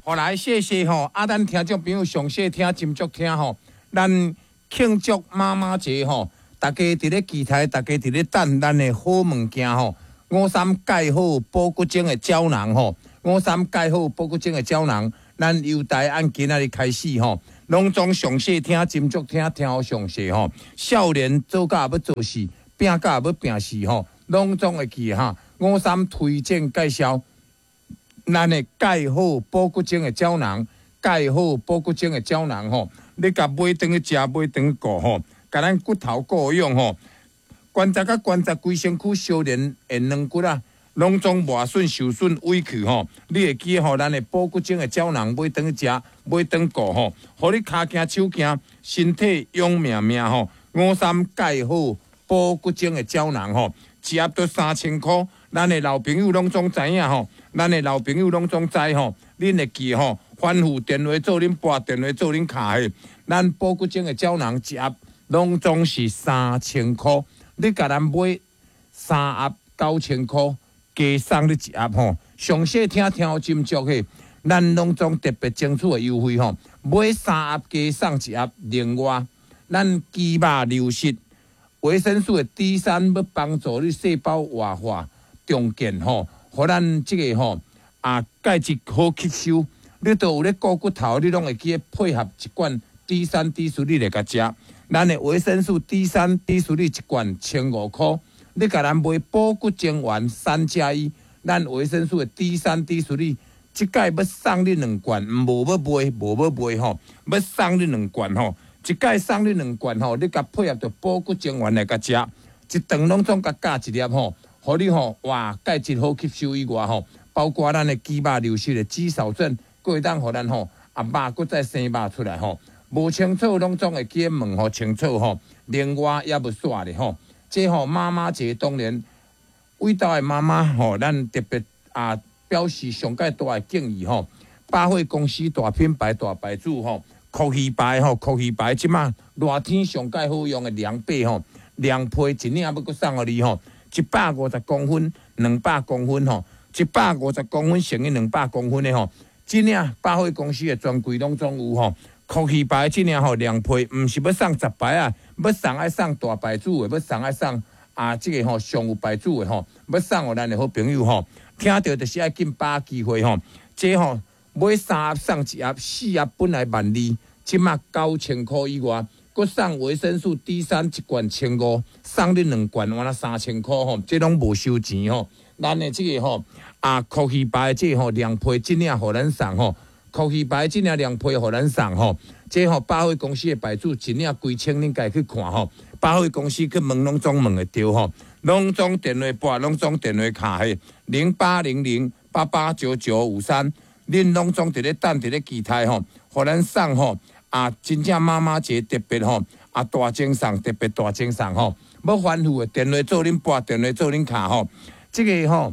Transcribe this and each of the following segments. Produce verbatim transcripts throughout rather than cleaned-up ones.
后来谢谢吼，啊，咱听众朋友详细听、斟酌听吼，咱庆祝妈妈节吼，大家伫咧期待，大家伫咧等咱的好物件吼。五三钙好保骨精的胶囊吼，五三钙好保骨精的胶囊，咱由台按今仔日开始吼，拢总详细听、斟酌听、听好详细吼。少年做甲要做事，拼甲要拼事吼，拢总会记哈。五三推荐介绍。咱的钙好保骨精的胶囊，钙好保骨精的胶囊吼，你甲买顿去食，买顿顾吼，甲咱骨头顾用吼，关节甲关节规身躯少年的软骨啊，拢总磨损受损委屈吼，你会记吼，咱的保骨精的胶囊买顿去食，买顿顾吼，互你骹行手行，身体勇命命吼，五三钙好保骨精的胶囊吼，一盒都三千块，咱的老朋友拢总知影吼。咱的老朋友拢总知吼，恁会记吼，反复电话做恁拨电话做恁卡的，咱保骨精的胶囊一盒拢总是三千块，你甲咱买三盒九千块，加送你一盒吼。详细听听好斟酌嘿，咱拢总特别争取的优惠吼，买三盒加送一盒。另外，咱鸡肉流失维生素的 D 三要帮助你细胞活化重建吼。互咱即个吼啊钙质好吸收，你都有咧顾骨头，你拢会记配合一罐 D 三 D 苏力来甲食。咱的维生素 D 三 D 苏力一罐千五块，你甲咱买保骨精丸三加一，咱维生素的 D 三 D 苏力，即届要送你两罐，无要买，无要买吼，要送你两罐吼，一届送你两罐吼，你甲配合着保骨精丸来甲食，一顿拢总甲加一粒吼。互你吼哇钙质好吸收以外吼，包括咱的肌肉流失的肌少症，佫会当互咱吼啊肉佫再生肉出来吼。无清楚拢总会记问吼清楚吼。另外也无煞咧吼，即吼妈妈节当然伟大的妈妈吼，咱特别啊表示上界大的敬意吼。百货公司大品牌大牌子吼，酷鱼牌吼，酷鱼牌即马热天上界好用的凉被吼，凉被一领要佫送互你吼。一百五十公分，两百公分吼，一百五十公分乘以两百公分的吼，即领百货公司的专柜拢总有吼。酷气牌即领吼凉被，毋是要送十牌啊，要送爱送大牌子的，要送爱送啊，即、這個吼上有牌子的吼，要送互咱的好朋友吼。听到就是爱紧把握機會吼，即吼買三盒送一盒，四盒本來萬二，即馬九千塊以外。佮送维生素 D 三一罐千五，送你两罐，完了三千块吼，这拢无收钱吼。咱的这个吼啊，酷气牌这个吼凉被真领互咱送吼，酷气牌真领凉被互咱送吼。这吼百货公司的牌子真领几千，恁家去看吼。百货公司去问拢总问会着吼，拢总电话拨，拢总电话卡嘿，零八零零八八九九五三，恁拢总伫咧等，伫咧期待吼，互咱送吼。啊，真正妈妈节特别吼，啊大精送特别大精送吼，要反复的电话做恁拨，电话做恁卡吼，这个吼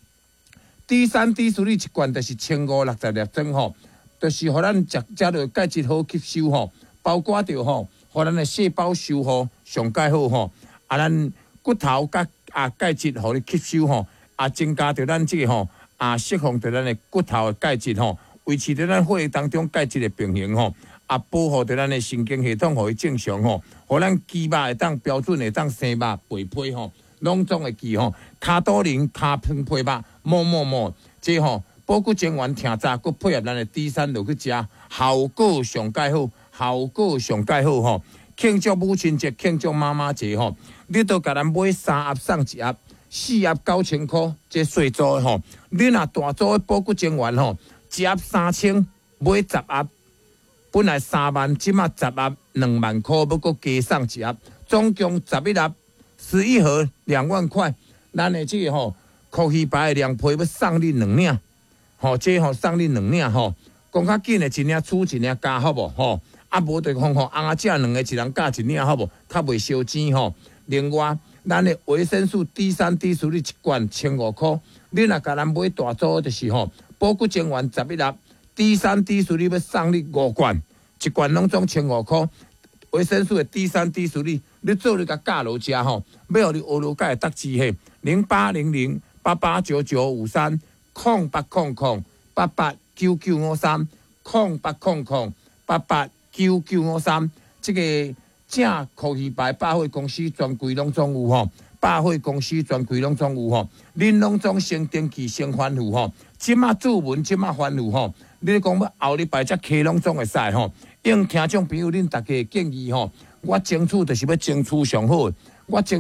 D 三 D 苏力一罐就是千五六十粒装吼，就是互咱食食到钙质好吸收吼，包括着吼，互咱的细胞修复上盖好吼，啊咱骨头甲啊钙质互你吸收吼，啊增加着咱这个吼，啊释放着咱的骨头的钙质吼，维持着咱血液当中钙质的平衡吼。啊，保护着咱的神经系统，互伊正常吼，互咱肌肉会当标准会当生肉肥胚吼，拢总会记吼。卡多林卡喷配肉，某某某，即吼保骨精丸听早，佮配合咱的 D 三落去食，效果上介好，效果上介好吼。庆祝母亲节，庆祝妈妈节吼，你都甲咱买三盒送一盒，四盒九千块，这细组吼。你若大组的保骨精丸吼，一盒三千，买十盒。本来三万，即马十盒两万块，要搁加送一盒，总共十一盒，十一盒两万块。咱的这个吼，酷气牌的凉被要送你两领，吼，这吼送你两领吼，讲较紧的一领出一领加好无吼，啊无就讲吼，翁仔姐两个一人加一领好无，较袂烧钱吼。另外，咱的维生素 D 三 D 苏力一罐千五块，你若甲咱买大组就是吼，保骨精丸十一盒。D 三 D 苏力要送你五罐，一罐拢总千五块。维生素的 D 三 D 苏力，你做你甲教落食吼，要互你学落解得志嘿。零八零零八八九九五三，空八空空八八九九五三空八空空八八九九五三，这个正酷鱼牌百货公司专柜拢总有吼，百货公司专柜拢总有吼，恁拢总先登记先反付吼，即马注文即马反付吼，你讲要后礼拜才开拢总会使吼，应听众朋友恁大家建议吼，我争取就是要争取上好，我争。